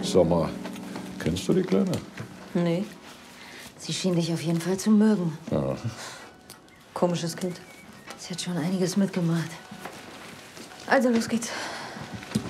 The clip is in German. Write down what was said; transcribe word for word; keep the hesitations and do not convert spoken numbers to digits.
Sag mal, kennst du die Kleine? Nee. Sie schien dich auf jeden Fall zu mögen. Ja. Komisches Kind. Sie hat schon einiges mitgemacht. Also, los geht's.